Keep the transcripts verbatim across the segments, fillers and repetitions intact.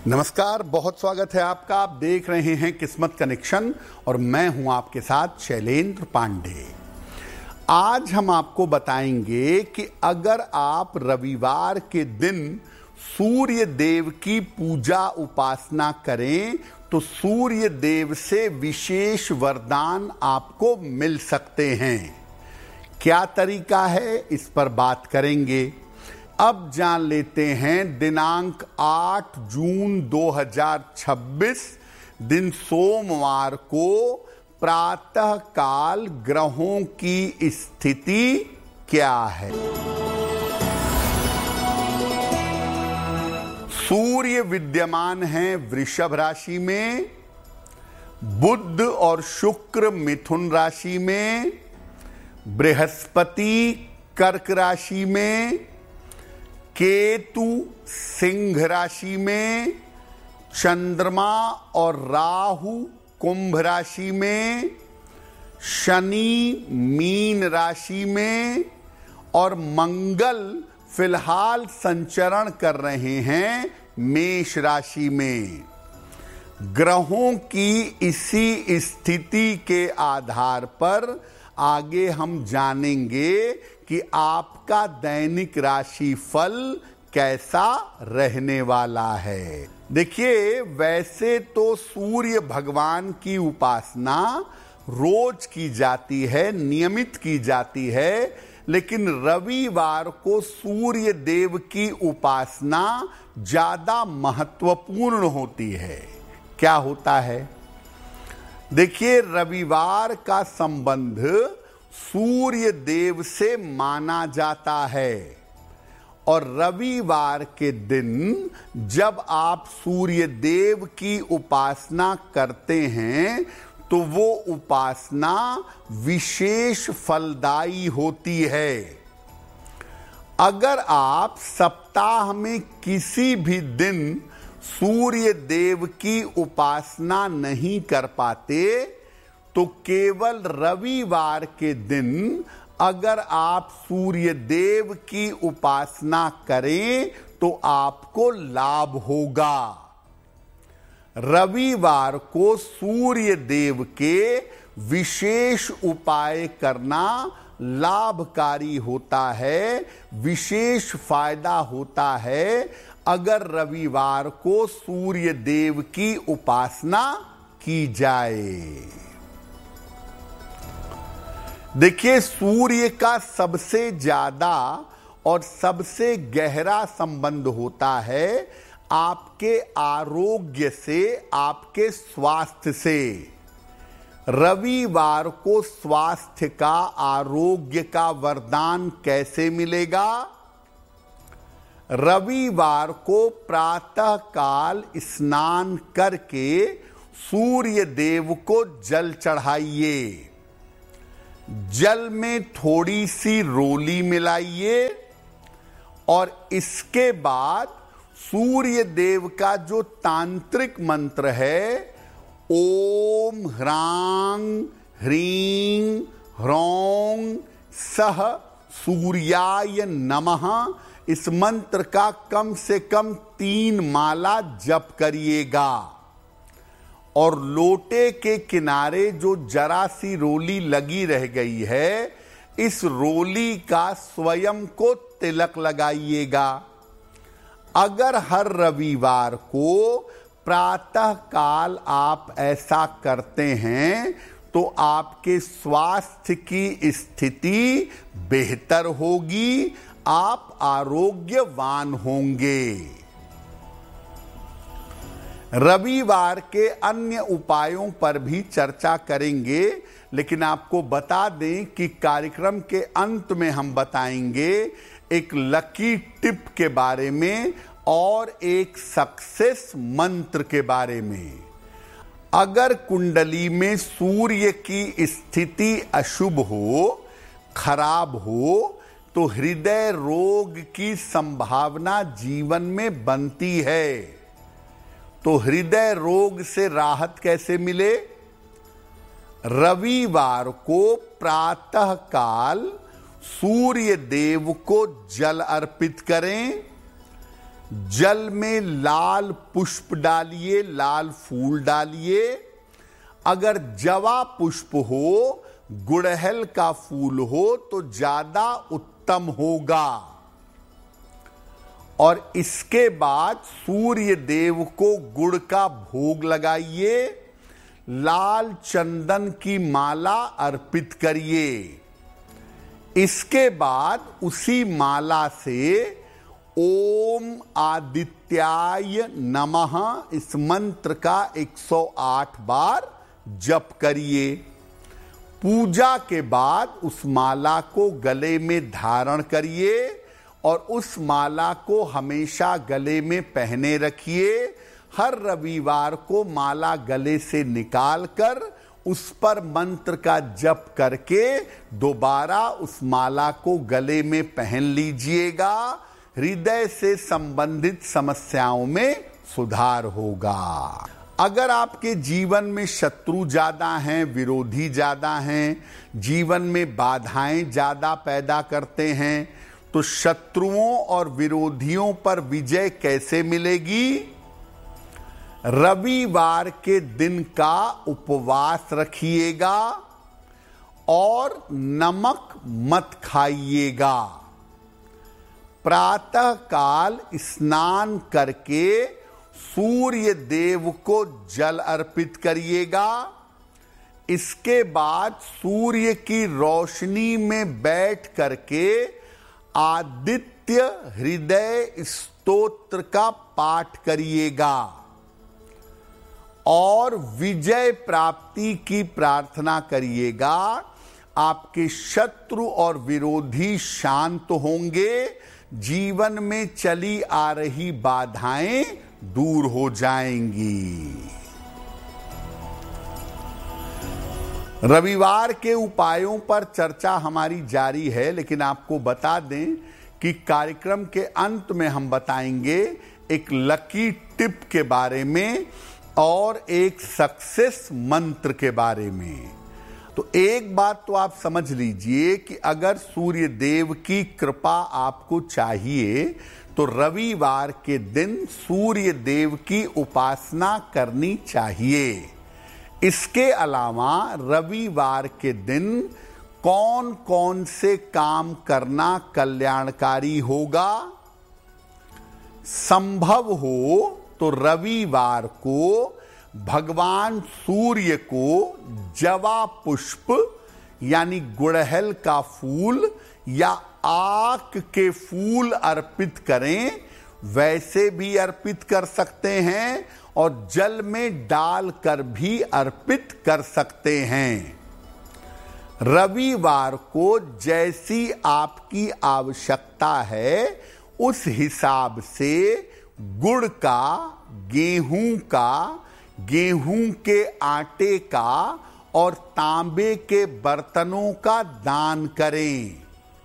नमस्कार, बहुत स्वागत है आपका। आप देख रहे हैं किस्मत कनेक्शन और मैं हूं आपके साथ शैलेंद्र पांडे। आज हम आपको बताएंगे कि अगर आप रविवार के दिन सूर्य देव की पूजा उपासना करें तो सूर्य देव से विशेष वरदान आपको मिल सकते हैं। क्या तरीका है, इस पर बात करेंगे। अब जान लेते हैं दिनांक आठ जून दो हज़ार छब्बीस दिन सोमवार को प्रातः काल ग्रहों की स्थिति क्या है। सूर्य विद्यमान है वृषभ राशि में, बुध और शुक्र मिथुन राशि में, बृहस्पति कर्क राशि में, केतु सिंह राशि में, चंद्रमा और राहु कुंभ राशि में, शनि मीन राशि में और मंगल फिलहाल संचरण कर रहे हैं मेष राशि में। ग्रहों की इसी स्थिति के आधार पर आगे हम जानेंगे कि आपका दैनिक राशि फल कैसा रहने वाला है। देखिए, वैसे तो सूर्य भगवान की उपासना रोज की जाती है, नियमित की जाती है, लेकिन रविवार को सूर्य देव की उपासना ज्यादा महत्वपूर्ण होती है। क्या होता है? देखिए, रविवार का संबंध सूर्य देव से माना जाता है और रविवार के दिन जब आप सूर्य देव की उपासना करते हैं तो वो उपासना विशेष फलदायी होती है। अगर आप सप्ताह में किसी भी दिन सूर्य देव की उपासना नहीं कर पाते तो केवल रविवार के दिन अगर आप सूर्य देव की उपासना करें तो आपको लाभ होगा। रविवार को सूर्य देव के विशेष उपाय करना लाभकारी होता है, विशेष फायदा होता है अगर रविवार को सूर्य देव की उपासना की जाए। देखिए, सूर्य का सबसे ज्यादा और सबसे गहरा संबंध होता है आपके आरोग्य से, आपके स्वास्थ्य से। रविवार को स्वास्थ्य का, आरोग्य का वरदान कैसे मिलेगा? रविवार को प्रातः काल स्नान करके सूर्य देव को जल चढ़ाइए। जल में थोड़ी सी रोली मिलाइए और इसके बाद सूर्य देव का जो तांत्रिक मंत्र है, ओम ह्रां ह्रीं ह्रौं सह सूर्याय नमः, इस मंत्र का कम से कम तीन माला जप करिएगा और लोटे के किनारे जो जरा सी रोली लगी रह गई है, इस रोली का स्वयं को तिलक लगाइएगा। अगर हर रविवार को प्रातः काल आप ऐसा करते हैं तो आपके स्वास्थ्य की स्थिति बेहतर होगी, आप आरोग्यवान होंगे। रविवार के अन्य उपायों पर भी चर्चा करेंगे, लेकिन आपको बता दें कि कार्यक्रम के अंत में हम बताएंगे एक लकी टिप के बारे में और एक सक्सेस मंत्र के बारे में। अगर कुंडली में सूर्य की स्थिति अशुभ हो, खराब हो, तो हृदय रोग की संभावना जीवन में बनती है। तो हृदय रोग से राहत कैसे मिले? रविवार को प्रातः काल सूर्य देव को जल अर्पित करें। जल में लाल पुष्प डालिए, लाल फूल डालिए। अगर जवा पुष्प हो, गुड़हल का फूल हो तो ज्यादा उत्तम होगा। और इसके बाद सूर्य देव को गुड़ का भोग लगाइए, लाल चंदन की माला अर्पित करिए। इसके बाद उसी माला से ओम आदित्याय नमः इस मंत्र का एक सौ आठ बार जप करिए। पूजा के बाद उस माला को गले में धारण करिए और उस माला को हमेशा गले में पहने रखिए। हर रविवार को माला गले से निकालकर उस पर मंत्र का जप करके दोबारा उस माला को गले में पहन लीजिएगा। हृदय से संबंधित समस्याओं में सुधार होगा। अगर आपके जीवन में शत्रु ज्यादा हैं, विरोधी ज्यादा हैं, जीवन में बाधाएं ज्यादा पैदा करते हैं, तो शत्रुओं और विरोधियों पर विजय कैसे मिलेगी? रविवार के दिन का उपवास रखिएगा और नमक मत खाइएगा। प्रातः काल स्नान करके सूर्य देव को जल अर्पित करिएगा। इसके बाद सूर्य की रोशनी में बैठ करके आदित्य हृदय स्तोत्र का पाठ करिएगा और विजय प्राप्ति की प्रार्थना करिएगा। आपके शत्रु और विरोधी शांत होंगे, जीवन में चली आ रही बाधाएं दूर हो जाएंगी। रविवार के उपायों पर चर्चा हमारी जारी है, लेकिन आपको बता दें कि कार्यक्रम के अंत में हम बताएंगे एक लकी टिप के बारे में और एक सक्सेस मंत्र के बारे में। तो एक बात तो आप समझ लीजिए कि अगर सूर्य देव की कृपा आपको चाहिए तो रविवार के दिन सूर्य देव की उपासना करनी चाहिए। इसके अलावा रविवार के दिन कौन कौन से काम करना कल्याणकारी होगा? संभव हो तो रविवार को भगवान सूर्य को जवा पुष्प यानी गुड़हल का फूल या आक के फूल अर्पित करें। वैसे भी अर्पित कर सकते हैं और जल में डालकर भी अर्पित कर सकते हैं। रविवार को जैसी आपकी आवश्यकता है उस हिसाब से गुड़ का, गेहूं का, गेहूं के आटे का और तांबे के बर्तनों का दान करें।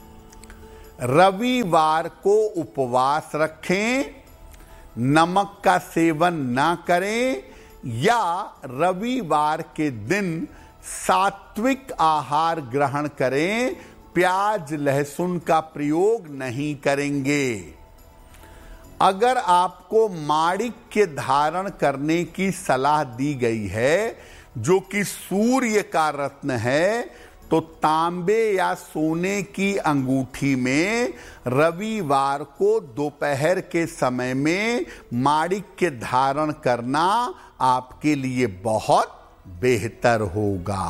रविवार को उपवास रखें, नमक का सेवन ना करें या रविवार के दिन सात्विक आहार ग्रहण करें, प्याज लहसुन का प्रयोग नहीं करेंगे। अगर आपको माणिक्य धारण करने की सलाह दी गई है जो कि सूर्य का रत्न है, तो तांबे या सोने की अंगूठी में रविवार को दोपहर के समय में माणिक्य धारण करना आपके लिए बहुत बेहतर होगा।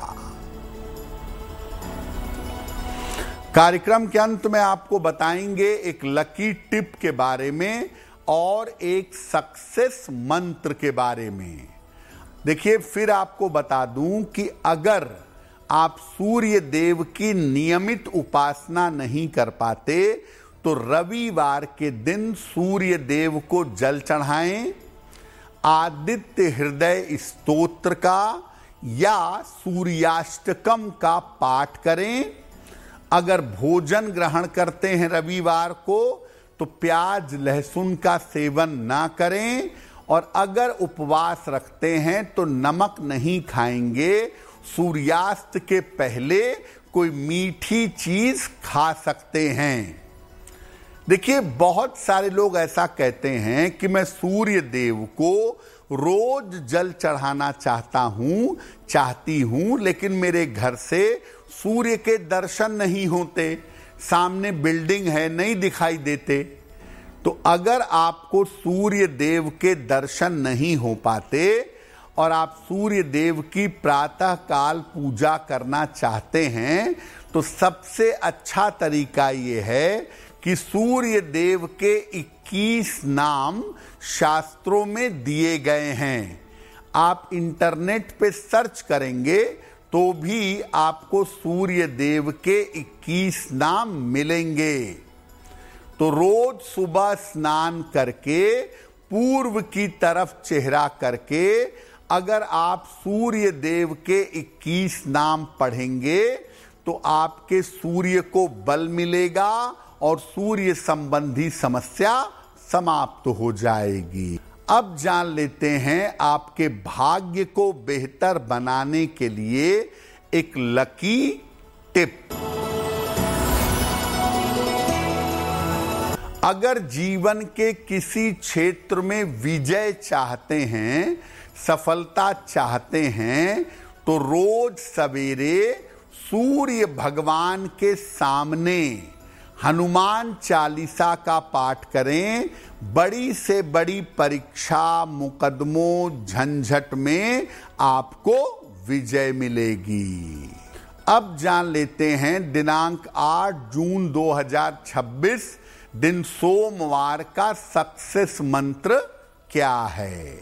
कार्यक्रम के अंत में आपको बताएंगे एक लकी टिप के बारे में और एक सक्सेस मंत्र के बारे में। देखिए, फिर आपको बता दूं कि अगर आप सूर्य देव की नियमित उपासना नहीं कर पाते तो रविवार के दिन सूर्य देव को जल चढ़ाएं, आदित्य हृदय स्तोत्र का या सूर्याष्टकम का पाठ करें। अगर भोजन ग्रहण करते हैं रविवार को तो प्याज लहसुन का सेवन ना करें और अगर उपवास रखते हैं तो नमक नहीं खाएंगे। सूर्यास्त के पहले कोई मीठी चीज खा सकते हैं। देखिए, बहुत सारे लोग ऐसा कहते हैं कि मैं सूर्य देव को रोज जल चढ़ाना चाहता हूं चाहती हूं लेकिन मेरे घर से सूर्य के दर्शन नहीं होते, सामने बिल्डिंग है, नहीं दिखाई देते। तो अगर आपको सूर्य देव के दर्शन नहीं हो पाते और आप सूर्य देव की प्रातः काल पूजा करना चाहते हैं तो सबसे अच्छा तरीका ये है कि सूर्य देव के इक्कीस नाम शास्त्रों में दिए गए हैं। आप इंटरनेट पे सर्च करेंगे तो भी आपको सूर्य देव के इक्कीस नाम मिलेंगे। तो रोज सुबह स्नान करके पूर्व की तरफ चेहरा करके अगर आप सूर्य देव के इक्कीस नाम पढ़ेंगे तो आपके सूर्य को बल मिलेगा और सूर्य संबंधी समस्या समाप्त हो जाएगी। अब जान लेते हैं आपके भाग्य को बेहतर बनाने के लिए एक लकी टिप। अगर जीवन के किसी क्षेत्र में विजय चाहते हैं, सफलता चाहते हैं, तो रोज सवेरे सूर्य भगवान के सामने हनुमान चालीसा का पाठ करें। बड़ी से बड़ी परीक्षा, मुकदमों, झंझट में आपको विजय मिलेगी। अब जान लेते हैं दिनांक आठ जून दो हज़ार छब्बीस दिन सोमवार का सक्सेस मंत्र क्या है।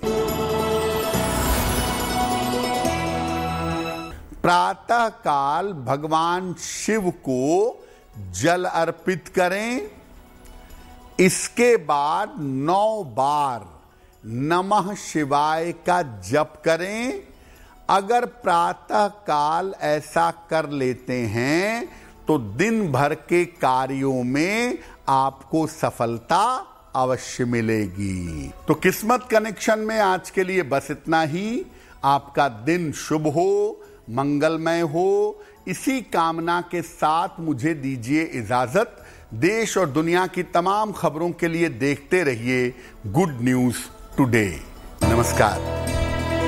प्रातः काल भगवान शिव को जल अर्पित करें। इसके बाद नौ बार नमः शिवाय का जप करें। अगर प्रातः काल ऐसा कर लेते हैं तो दिन भर के कार्यों में आपको सफलता अवश्य मिलेगी। तो किस्मत कनेक्शन में आज के लिए बस इतना ही। आपका दिन शुभ हो, मंगलमय हो, इसी कामना के साथ मुझे दीजिए इजाजत। देश और दुनिया की तमाम खबरों के लिए देखते रहिए गुड न्यूज टुडे। नमस्कार।